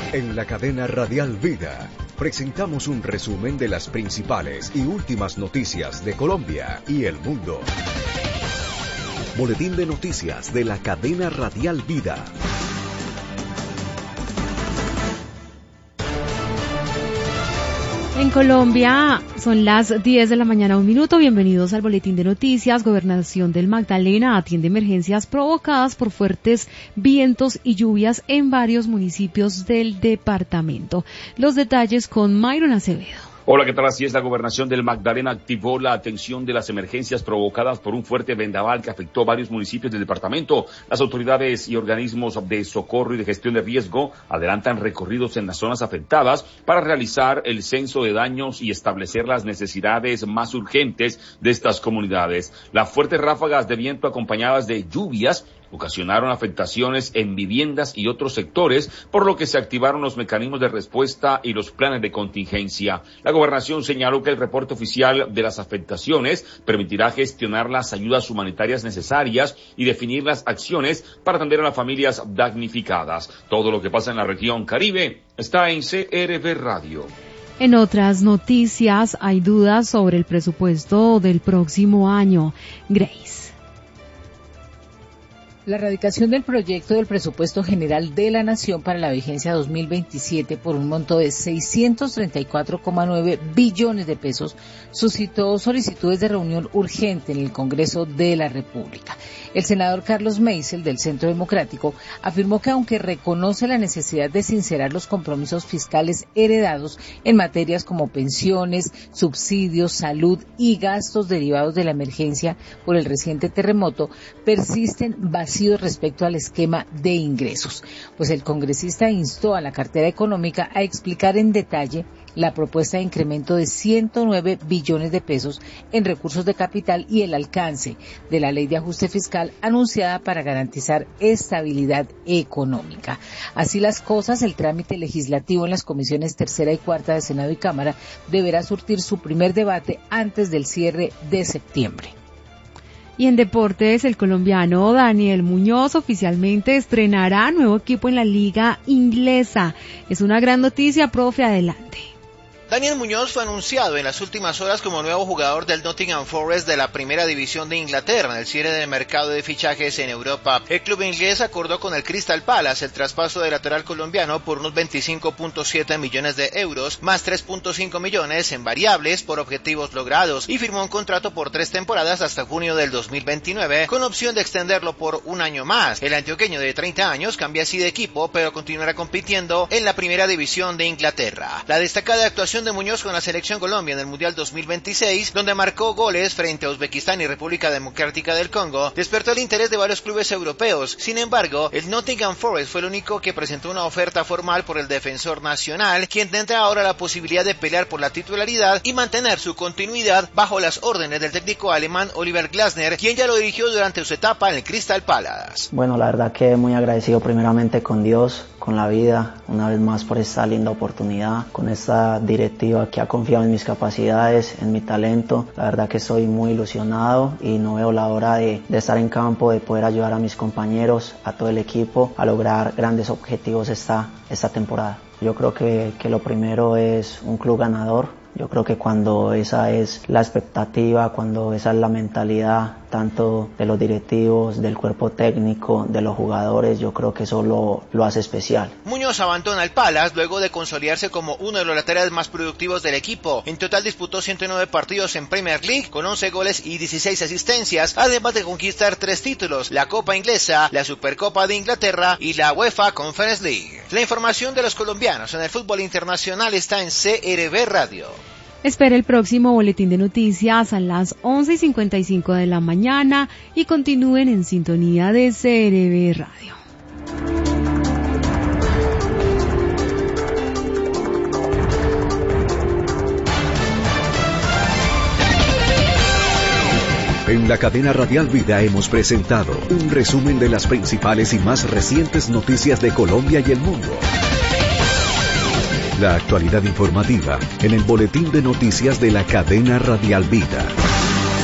En la cadena Radial Vida presentamos un resumen de las principales y últimas noticias de Colombia y el mundo. Boletín de noticias de la cadena Radial Vida. En Colombia son las 10 de la mañana, 1 minuto. Bienvenidos al Boletín de Noticias. Gobernación del Magdalena atiende emergencias provocadas por fuertes vientos y lluvias en varios municipios del departamento. Los detalles con Myron Acevedo. Hola, ¿qué tal? Así es, la Gobernación del Magdalena activó la atención de las emergencias provocadas por un fuerte vendaval que afectó varios municipios del departamento. Las autoridades y organismos de socorro y de gestión de riesgo adelantan recorridos en las zonas afectadas para realizar el censo de daños y establecer las necesidades más urgentes de estas comunidades. Las fuertes ráfagas de viento acompañadas de lluvias ocasionaron afectaciones en viviendas y otros sectores, por lo que se activaron los mecanismos de respuesta y los planes de contingencia. La gobernación señaló que el reporte oficial de las afectaciones permitirá gestionar las ayudas humanitarias necesarias y definir las acciones para atender a las familias damnificadas. Todo lo que pasa en la región Caribe está en CRV Radio. En otras noticias, hay dudas sobre el presupuesto del próximo año. Grace. La radicación del proyecto del presupuesto general de la Nación para la vigencia 2027 por un monto de 634,9 billones de pesos suscitó solicitudes de reunión urgente en el Congreso de la República. El senador Carlos Meisel, del Centro Democrático, afirmó que aunque reconoce la necesidad de sincerar los compromisos fiscales heredados en materias como pensiones, subsidios, salud y gastos derivados de la emergencia por el reciente terremoto, persisten vacíos respecto al esquema de ingresos. Pues el congresista instó a la cartera económica a explicar en detalle la propuesta de incremento de 109 billones de pesos en recursos de capital y el alcance de la ley de ajuste fiscal anunciada para garantizar estabilidad económica. Así las cosas, el trámite legislativo en las comisiones tercera y cuarta de Senado y Cámara deberá surtir su primer debate antes del cierre de septiembre. Y en deportes, el colombiano Daniel Muñoz oficialmente estrenará nuevo equipo en la liga inglesa. Es una gran noticia, profe, adelante. Daniel Muñoz fue anunciado en las últimas horas como nuevo jugador del Nottingham Forest de la primera división de Inglaterra en el cierre del mercado de fichajes en Europa. El club inglés acordó con el Crystal Palace el traspaso del lateral colombiano por unos 25.7 millones de euros, más 3.5 millones en variables por objetivos logrados, y firmó un contrato por 3 temporadas hasta junio del 2029, con opción de extenderlo por un año más. El antioqueño de 30 años cambia así de equipo, pero continuará compitiendo en la primera división de Inglaterra. La destacada actuación de Muñoz con la selección Colombia en el Mundial 2026, donde marcó goles frente a Uzbekistán y República Democrática del Congo, despertó el interés de varios clubes europeos. Sin embargo, el Nottingham Forest fue el único que presentó una oferta formal por el defensor nacional, quien tendrá ahora la posibilidad de pelear por la titularidad y mantener su continuidad bajo las órdenes del técnico alemán Oliver Glasner, quien ya lo dirigió durante su etapa en el Crystal Palace. Bueno, la verdad que muy agradecido primeramente con Dios, con la vida, una vez más por esta linda oportunidad, con esta directiva que ha confiado en mis capacidades, en mi talento. La verdad que estoy muy ilusionado y no veo la hora de estar en campo, de poder ayudar a mis compañeros, a todo el equipo, a lograr grandes objetivos esta temporada. Yo creo que lo primero es un club ganador. Yo creo que cuando esa es la expectativa, cuando esa es la mentalidad, tanto de los directivos, del cuerpo técnico, de los jugadores, yo creo que eso lo hace especial. Muñoz abandona el Palace luego de consolidarse como uno de los laterales más productivos del equipo. En total disputó 109 partidos en Premier League, con 11 goles y 16 asistencias, además de conquistar 3 títulos, la Copa Inglesa, la Supercopa de Inglaterra y la UEFA Conference League. La información de los colombianos en el fútbol internacional está en CRV Radio. Espera el próximo boletín de noticias a las 11:55 de la mañana y continúen en sintonía de CRV Radio. En la cadena Radial Vida hemos presentado un resumen de las principales y más recientes noticias de Colombia y el mundo. La actualidad informativa en el boletín de noticias de la cadena Radial Vida.